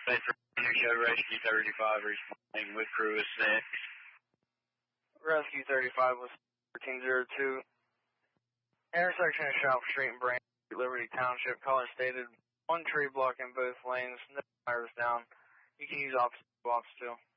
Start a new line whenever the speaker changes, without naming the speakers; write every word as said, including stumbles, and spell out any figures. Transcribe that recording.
Thanks for you showed Rescue thirty-five responding with crew is six.
Rescue thirty-five was thirteen oh two. Intersection of Shop Street and Branch Street, Liberty Township. Caller stated one tree blocking both lanes. No tires down. You can use opposite blocks too.